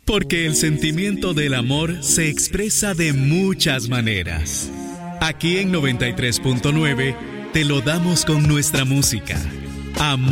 Porque el sentimiento del amor se expresa de muchas maneras. Aquí en 93.9 te lo damos con nuestra música. Amor.